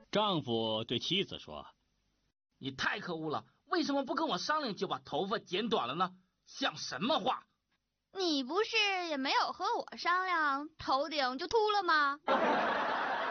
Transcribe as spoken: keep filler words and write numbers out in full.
丈夫对妻子说： 你太可恶了，为什么不跟我商量就把头发剪短了呢？像什么话？ 你不是也没有和我商量，头顶就秃了吗？